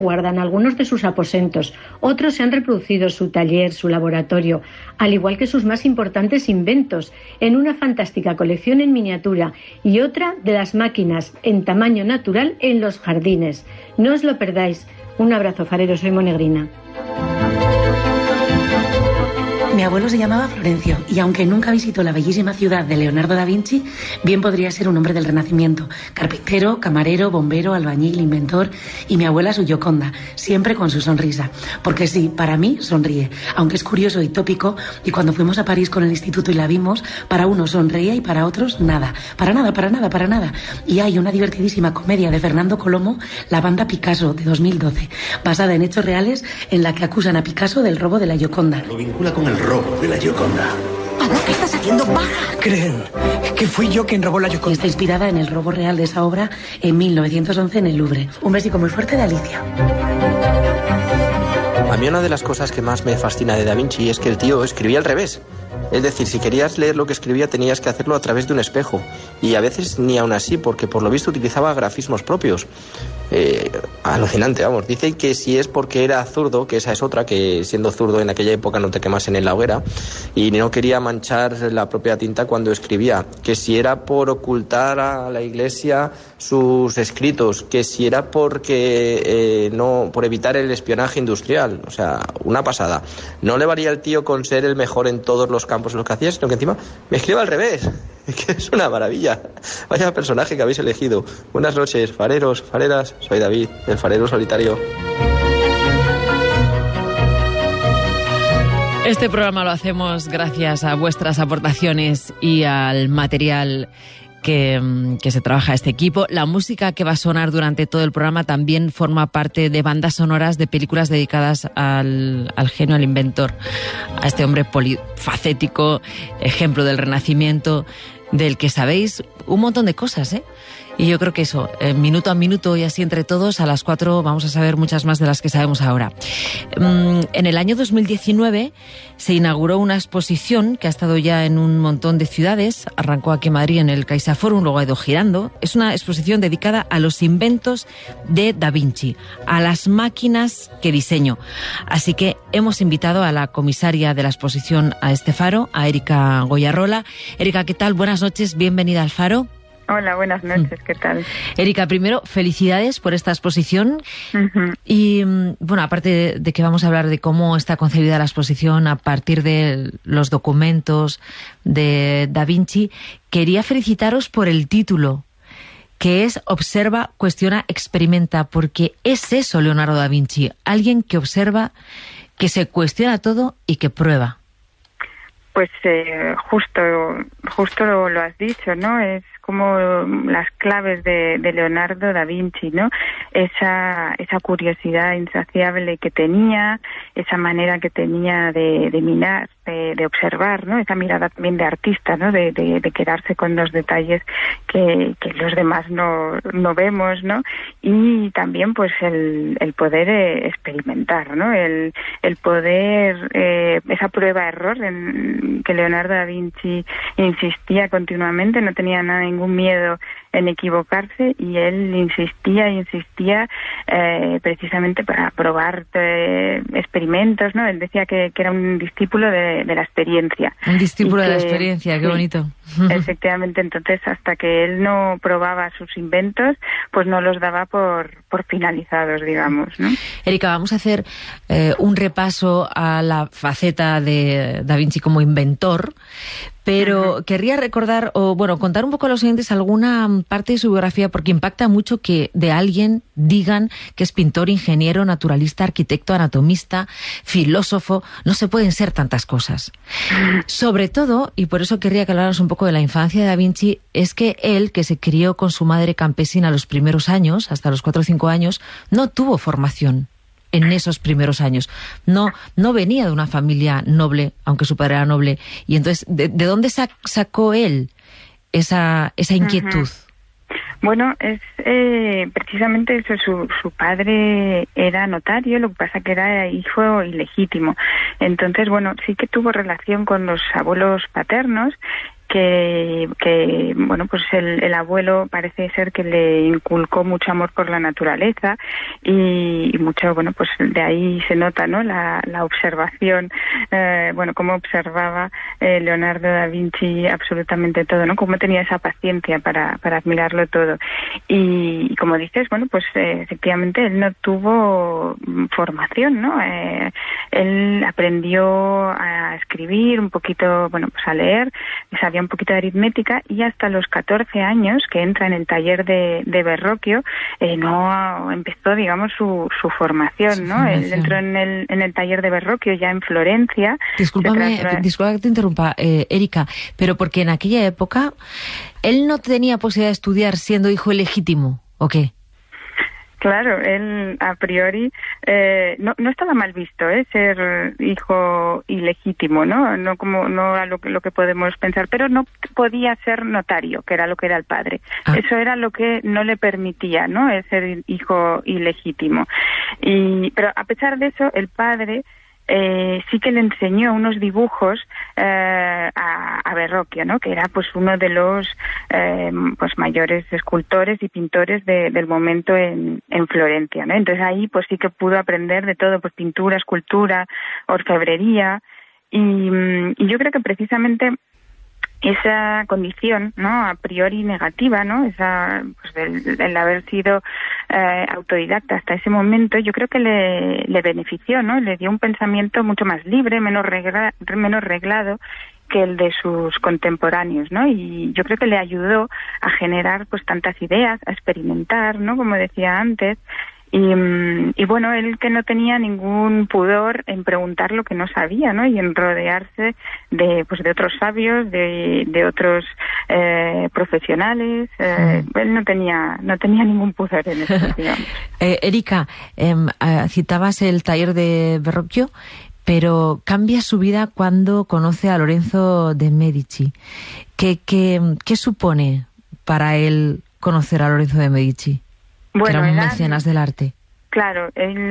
guardan algunos de sus aposentos, otros se han reproducido su taller, su laboratorio, al igual que sus más importantes inventos, en una fantástica colección en miniatura y otra de las máquinas en tamaño natural en los jardines. No os lo perdáis. Un abrazo, fareros, soy Monegrina. Mi abuelo se llamaba Florencio y aunque nunca visitó la bellísima ciudad de Leonardo da Vinci, bien podría ser un hombre del Renacimiento. Carpintero, camarero, bombero, albañil, inventor y mi abuela su Gioconda, siempre con su sonrisa. Porque sí, para mí sonríe, aunque es curioso y tópico, y cuando fuimos a París con el instituto y la vimos, para unos sonreía y para otros nada. Para nada. Y hay una divertidísima comedia de Fernando Colomo, La banda Picasso, de 2012, basada en hechos reales en la que acusan a Picasso del robo de la Gioconda. Lo vincula con el robo de la Gioconda. Pablo, ¿qué estás haciendo? ¡Baja! Creen que fui yo quien robó la Gioconda. Está inspirada en el robo real de esa obra en 1911 en el Louvre. Un besico muy fuerte de Alicia. A mí una de las cosas que más me fascina de Da Vinci es que el tío escribía al revés. Es decir, si querías leer lo que escribía tenías que hacerlo a través de un espejo. Y a veces ni aún así, porque por lo visto utilizaba grafismos propios. Alucinante, vamos. Dicen que si es porque era zurdo, que esa es otra, que siendo zurdo en aquella época no te quemasen en la hoguera, y no quería manchar la propia tinta cuando escribía. Que si era por ocultar a la Iglesia sus escritos, que si era porque por evitar el espionaje industrial. O sea, una pasada. No le valía al tío con ser el mejor en todos los campos en los que hacía, sino que encima me escribe al revés. Que es una maravilla. Vaya personaje que habéis elegido. Buenas noches, fareros, fareras. Soy David, el farero solitario. Este programa lo hacemos gracias a vuestras aportaciones y al material que se trabaja este equipo. La música que va a sonar durante todo el programa también forma parte de bandas sonoras de películas dedicadas al genio, al inventor, a este hombre polifacético, ejemplo del Renacimiento, del que sabéis un montón de cosas, ¿eh? Y yo creo que eso, minuto a minuto y así entre todos, a las 4 vamos a saber muchas más de las que sabemos ahora. En el año 2019 se inauguró una exposición que ha estado ya en un montón de ciudades. Arrancó aquí en Madrid en el CaixaForum, luego ha ido girando. Es una exposición dedicada a los inventos de Da Vinci, a las máquinas que diseñó. Así que hemos invitado a la comisaria de la exposición a este faro, a Erika Goyarrola. Erika, ¿qué tal? Buenas noches, bienvenida al Faro. Hola, buenas noches, ¿qué tal? Erika, primero, felicidades por esta exposición. Uh-huh. Y, bueno, aparte de que vamos a hablar de cómo está concebida la exposición a partir de los documentos de Da Vinci, quería felicitaros por el título, que es Observa, Cuestiona, Experimenta, porque es eso Leonardo da Vinci, alguien que observa, que se cuestiona todo y que prueba. Pues justo lo has dicho, ¿no? Es como las claves de Leonardo da Vinci, ¿no? Esa curiosidad insaciable que tenía, esa manera que tenía de mirar, de observar, ¿no? Esa mirada también de artista, ¿no? De quedarse con los detalles que los demás no vemos, ¿no? Y también pues el poder experimentar, ¿no? El poder, esa prueba-error en que Leonardo da Vinci insistía continuamente, no tenía ningún miedo en equivocarse y él insistía precisamente para probar experimentos, ¿no? Él decía que era un discípulo de la experiencia. Un discípulo de la experiencia, qué bonito. Efectivamente, entonces hasta que él no probaba sus inventos, pues no los daba por finalizados, digamos, ¿no? Erika, vamos a hacer un repaso a la faceta de Da Vinci como inventor, pero querría recordar, o bueno, contar un poco a los oyentes alguna parte de su biografía, porque impacta mucho que de alguien digan que es pintor, ingeniero, naturalista, arquitecto, anatomista, filósofo. No se pueden ser tantas cosas. Sobre todo, y por eso querría que habláramos un poco de la infancia de Da Vinci, es que él, que se crió con su madre campesina los primeros años, hasta los 4 o 5 años, no tuvo formación en esos primeros años. No venía de una familia noble, aunque su padre era noble. Y entonces, ¿de dónde sacó él esa inquietud? Bueno, es precisamente eso. Su padre era notario, lo que pasa que era hijo ilegítimo. Entonces, bueno, sí que tuvo relación con los abuelos paternos, que bueno, pues el abuelo parece ser que le inculcó mucho amor por la naturaleza y mucho, bueno, pues de ahí se nota, ¿no? La observación, bueno, cómo observaba Leonardo da Vinci absolutamente todo, ¿no? Cómo tenía esa paciencia para admirarlo todo. Y como dices, bueno, pues efectivamente él no tuvo formación, ¿no? Él aprendió a escribir un poquito, bueno, pues a leer, sabía un poquito de aritmética, y hasta los 14 años que entra en el taller de Verrocchio, no empezó, digamos, su formación, ¿no? Él entró en el taller de Verrocchio ya en Florencia. Disculpa que te interrumpa, Erika, pero porque en aquella época él no tenía posibilidad de estudiar siendo hijo ilegítimo, ¿o qué? Claro, él a priori no estaba mal visto, ser hijo ilegítimo, no como no a lo que podemos pensar, pero no podía ser notario, que era lo que era el padre. Eso era lo que no le permitía, ¿no? Ser hijo ilegítimo. Pero a pesar de eso, el padre sí que le enseñó unos dibujos a Verrocchio, ¿no? Que era pues uno de los pues mayores escultores y pintores del momento en Florencia, ¿no? Entonces ahí pues sí que pudo aprender de todo, pues pintura, escultura, orfebrería, y yo creo que precisamente esa condición, ¿no? A priori negativa, ¿no? Esa, pues el haber sido autodidacta hasta ese momento, yo creo que le benefició, ¿no? Le dio un pensamiento mucho más libre, menos reglado que el de sus contemporáneos, ¿no? Y yo creo que le ayudó a generar pues tantas ideas, a experimentar, ¿no? Como decía antes. Y bueno, él que no tenía ningún pudor en preguntar lo que no sabía, ¿no? Y en rodearse de otros sabios, de otros profesionales. Él no tenía ningún pudor en eso, digamos. Erika, citabas el taller de Verrocchio, pero cambia su vida cuando conoce a Lorenzo de Medici. ¿Qué supone para él conocer a Lorenzo de Medici? Bueno, que eran mecenas del arte. Claro,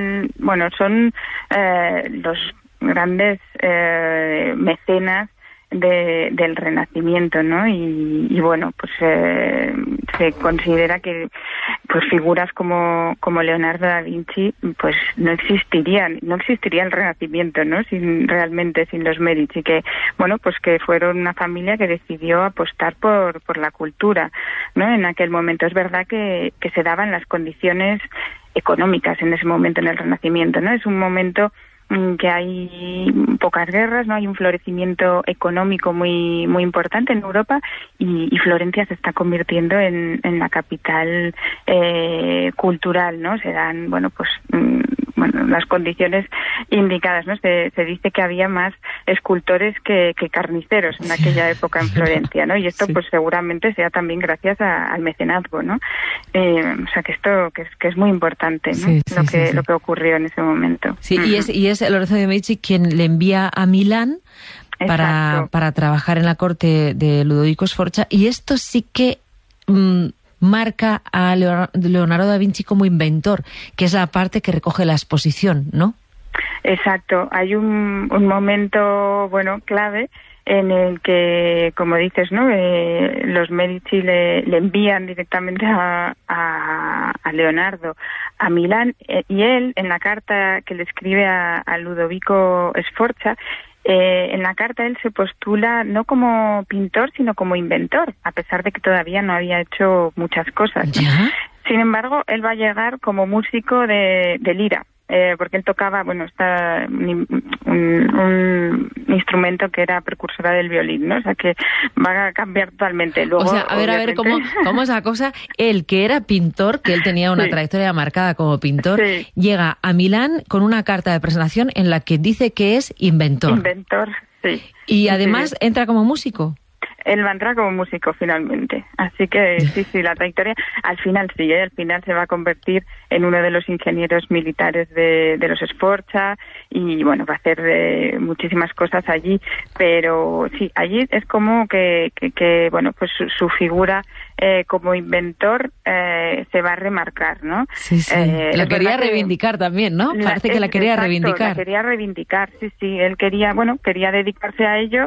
son los grandes mecenas del Renacimiento, ¿no? Y bueno, pues se considera que pues figuras como Leonardo da Vinci pues no existiría el Renacimiento, ¿no? Sin los Medici, que bueno, pues que fueron una familia que decidió apostar por la cultura, ¿no? En aquel momento es verdad que se daban las condiciones económicas en ese momento en el Renacimiento, ¿no? Es un momento que hay pocas guerras, no hay un florecimiento económico muy muy importante en Europa, y Florencia se está convirtiendo en la capital cultural, ¿no? Se dan las condiciones indicadas, ¿no? Se dice que había más escultores que carniceros en aquella época en Florencia, ¿no? Y esto pues seguramente sea también gracias al mecenazgo, ¿no? O sea que esto que es muy importante, ¿no? Lo que ocurrió en ese momento. Sí, y es Lorenzo de Medici quien le envía a Milán para trabajar en la corte de Ludovico Sforza, y esto sí que marca a Leonardo da Vinci como inventor, que es la parte que recoge la exposición, ¿no? Exacto, hay un momento, clave en el que, como dices, ¿no? Los Medici le envían directamente a Leonardo a Milán, y él, en la carta que le escribe a Ludovico Sforza, en la carta él se postula no como pintor, sino como inventor, a pesar de que todavía no había hecho muchas cosas, ¿no? Sin embargo, él va a llegar como músico de lira, porque él tocaba, un instrumento que era precursora del violín, ¿no? O sea, que va a cambiar totalmente. Luego, o sea, a ver, ¿cómo es la cosa? Él, que era pintor, que él tenía una trayectoria marcada como pintor, llega a Milán con una carta de presentación en la que dice que es inventor. Inventor, sí. Y además entra como músico. Él va a entrar como músico finalmente. Así que sí, la trayectoria al final se va a convertir en uno de los ingenieros militares de los Sforza, y va a hacer muchísimas cosas allí, pero sí, allí es como que pues su figura como inventor se va a remarcar, ¿no? Sí. La quería reivindicar también, ¿no? Parece que la quería reivindicar. La quería reivindicar, sí. Él quería dedicarse a ello,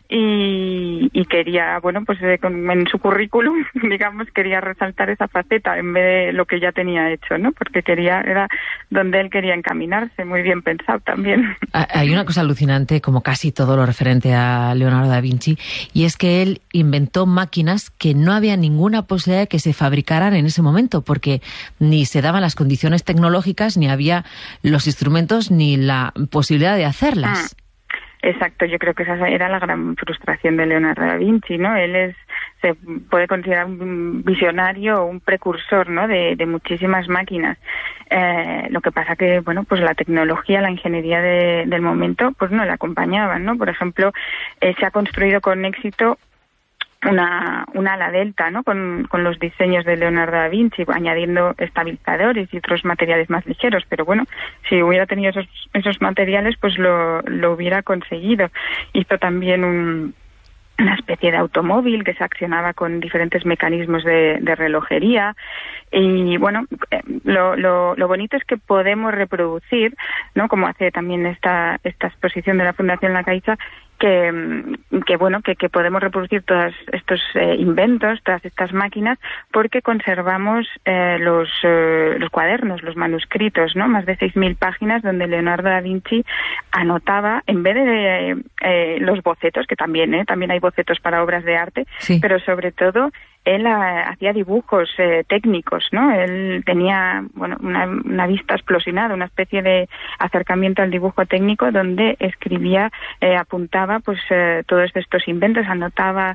y quería, bueno, pues en su currículum, digamos, quería resaltar esa faceta en vez de lo que ya tenía hecho, ¿no? Porque era donde él quería encaminarse, muy bien pensado también. Hay una cosa alucinante, como casi todo lo referente a Leonardo da Vinci, y es que él inventó máquinas que no había ninguna posibilidad de que se fabricaran en ese momento, porque ni se daban las condiciones tecnológicas, ni había los instrumentos, ni la posibilidad de hacerlas. Exacto, yo creo que esa era la gran frustración de Leonardo da Vinci, ¿no? Él se puede considerar un visionario o un precursor, ¿no? de muchísimas máquinas. Lo que pasa que, bueno, pues la tecnología, la ingeniería del momento, pues no le acompañaban, ¿no? Por ejemplo, se ha construido con éxito una ala delta, ¿no? Con los diseños de Leonardo da Vinci, añadiendo estabilizadores y otros materiales más ligeros, pero bueno, si hubiera tenido esos materiales, pues lo hubiera conseguido. Hizo también una especie de automóvil que se accionaba con diferentes mecanismos de relojería, y bueno, lo bonito es que podemos reproducir, ¿no? Como hace también esta exposición de la Fundación La Caixa, que bueno, que podemos reproducir todos estos inventos, todas estas máquinas, porque conservamos los cuadernos, los manuscritos, ¿no? Más de 6.000 páginas donde Leonardo da Vinci anotaba, en vez de los bocetos, que también hay bocetos para obras de arte, sí, pero sobre todo él hacía dibujos técnicos, ¿no? Él tenía, bueno, una vista explosionada, una especie de acercamiento al dibujo técnico donde escribía, apuntaba pues todos estos inventos, anotaba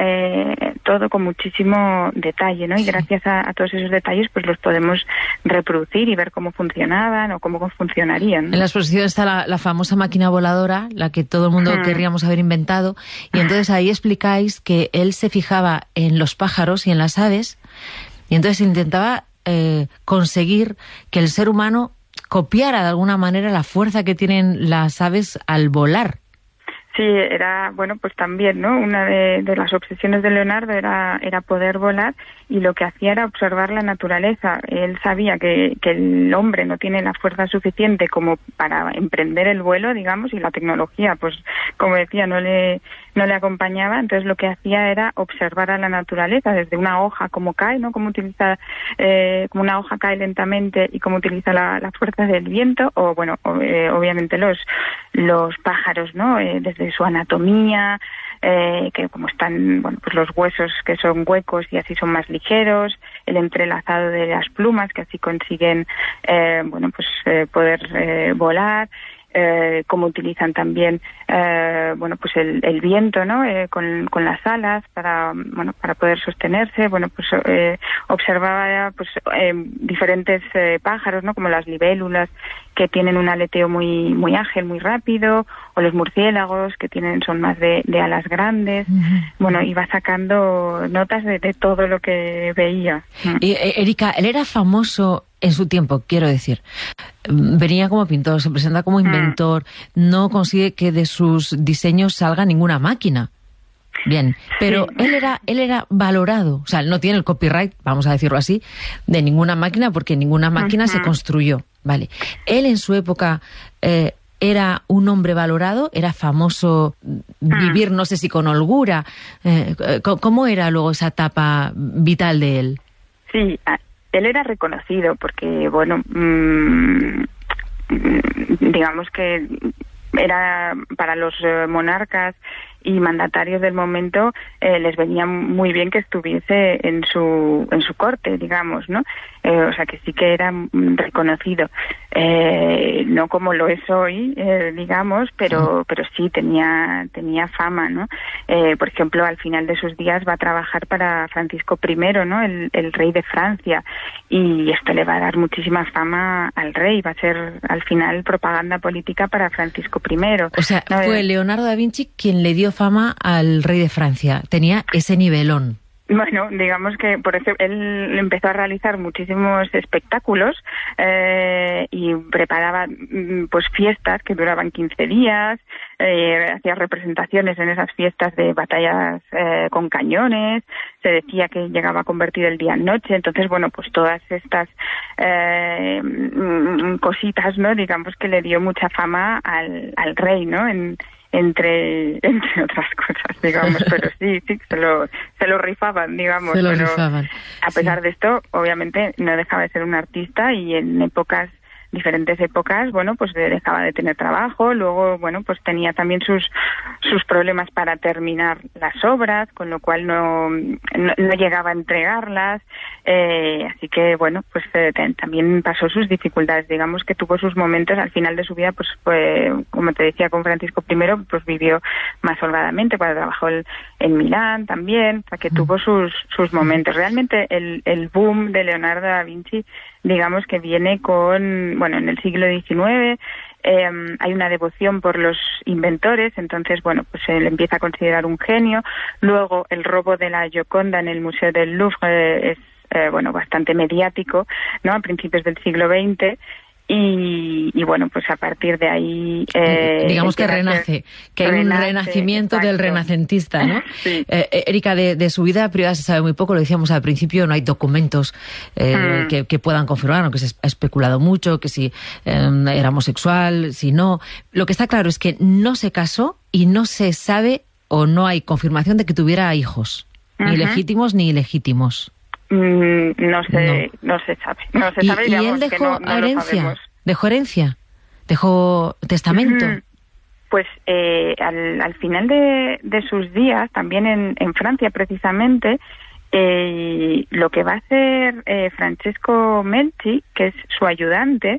todo con muchísimo detalle, ¿no? Y gracias a todos esos detalles pues los podemos reproducir y ver cómo funcionaban o cómo funcionarían, ¿no? En la exposición está la famosa máquina voladora, la que todo el mundo querríamos haber inventado, y entonces ahí explicáis que él se fijaba en los pájaros y en las aves, y entonces intentaba conseguir que el ser humano copiara de alguna manera la fuerza que tienen las aves al volar. Sí, era, bueno, pues también, ¿no? Una de las obsesiones de Leonardo era poder volar, y lo que hacía era observar la naturaleza. Él sabía que el hombre no tiene la fuerza suficiente como para emprender el vuelo, digamos, y la tecnología, pues, como decía, no le acompañaba. Entonces lo que hacía era observar a la naturaleza, desde una hoja, cómo cae, ¿no? Cómo utiliza, como una hoja cae lentamente y cómo utiliza la fuerza del viento, o bueno, obviamente los pájaros, ¿no? Desde su anatomía, que como están, bueno, pues los huesos que son huecos y así son más ligeros, el entrelazado de las plumas que así consiguen, bueno, pues poder volar. Cómo utilizan también bueno, pues el viento, ¿no? Con las alas para poder sostenerse. Bueno, pues observaba pues diferentes pájaros, ¿no? Como las libélulas, que tienen un aleteo muy muy ágil, muy rápido, o los murciélagos, que son más de alas grandes. Bueno, iba sacando notas de todo lo que veía. Y Erika, él era famoso en su tiempo, quiero decir. Venía como pintor, se presenta como inventor, no consigue que de sus diseños salga ninguna máquina. Bien, pero sí, él era valorado, o sea, él no tiene el copyright, vamos a decirlo así, de ninguna máquina, porque ninguna máquina se construyó, ¿vale? Él en su época era un hombre valorado, era famoso, vivir, no sé si con holgura. ¿Cómo era luego esa etapa vital de él? Sí, él era reconocido porque, bueno, digamos que era para los monarcas y mandatarios del momento, les venía muy bien que estuviese en su corte, digamos, ¿no? O sea, que sí que era reconocido, no como lo es hoy, digamos, pero sí tenía fama, ¿no? Por ejemplo, al final de sus días va a trabajar para Francisco I, ¿no? El rey de Francia, y esto le va a dar muchísima fama al rey, va a ser al final propaganda política para Francisco I. O sea, ¿no? Fue Leonardo da Vinci quien le dio fama al rey de Francia, tenía ese nivelón. Bueno, digamos que por eso él empezó a realizar muchísimos espectáculos y preparaba pues fiestas que duraban 15 días, hacía representaciones en esas fiestas de batallas con cañones, se decía que llegaba a convertir el día en noche. Entonces, bueno, pues todas estas cositas, ¿no? Digamos que le dio mucha fama al rey, ¿no? En entre otras cosas, digamos, pero sí, se lo rifaban, digamos. A pesar de esto, obviamente, no dejaba de ser un artista y en diferentes épocas, bueno, pues dejaba de tener trabajo, luego, bueno, pues tenía también sus problemas para terminar las obras, con lo cual no llegaba a entregarlas, así que, bueno, pues también pasó sus dificultades, digamos que tuvo sus momentos, al final de su vida, pues como te decía, con Francisco I, pues vivió más holgadamente, cuando trabajó en Milán también, o sea que tuvo sus momentos. Realmente el boom de Leonardo da Vinci, digamos que viene en el siglo XIX, hay una devoción por los inventores, entonces, bueno, pues se le empieza a considerar un genio. Luego, el robo de la Gioconda en el Museo del Louvre es, bastante mediático, ¿no?, a principios del siglo XX. Y bueno, pues a partir de ahí... digamos que renace, que hay un renacimiento, exacto, del renacentista, ¿no? Sí. Erika, de su vida privada se sabe muy poco, lo decíamos al principio, no hay documentos que puedan confirmar, aunque se ha especulado mucho, que si era homosexual, si no. Lo que está claro es que no se casó y no se sabe o no hay confirmación de que tuviera hijos, ni legítimos ni ilegítimos. No se sabe. No se sabe, ¿Y él dejó herencia? ¿Dejó herencia? ¿Dejó testamento? Pues al final de sus días, también en Francia precisamente, lo que va a hacer Francesco Melzi, que es su ayudante,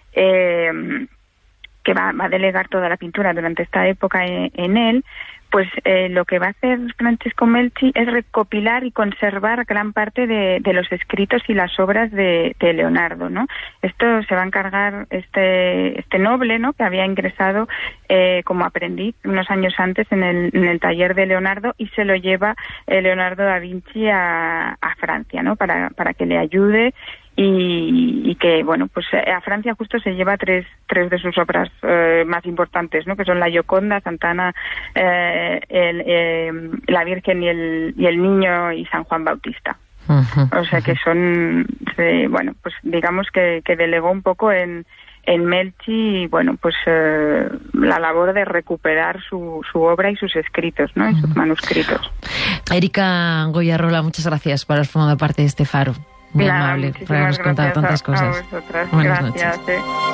que va a delegar toda la pintura durante esta época en él, pues lo que va a hacer Francesco Melzi es recopilar y conservar gran parte de los escritos y las obras de Leonardo, ¿no? Esto se va a encargar este noble, ¿no?, que había ingresado como aprendiz unos años antes en el taller de Leonardo, y se lo lleva Leonardo da Vinci a Francia, ¿no?, para que le ayude. Y que, bueno, pues a Francia justo se lleva tres de sus obras más importantes, ¿no?, que son la Gioconda, Santa Ana, la Virgen y el Niño y San Juan Bautista. O sea que son, bueno, pues digamos que delegó un poco en Melzi, bueno, pues la labor de recuperar su obra y sus escritos, ¿no?, y sus manuscritos. Erika Goyarrola, muchas gracias por haber formado parte de este faro. Muy amable por habernos contado tantas cosas. A vosotras. Buenas noches.